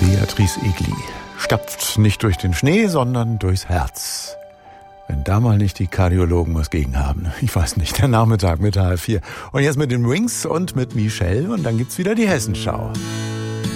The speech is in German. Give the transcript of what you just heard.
Beatrice Egli stapft nicht durch den Schnee, sondern durchs Herz. Wenn da mal nicht die Kardiologen was gegen haben. Ich weiß nicht, der Nachmittag mit halb 4. Und jetzt mit den Wings und mit Michelle und dann gibt's wieder die Hessenschau.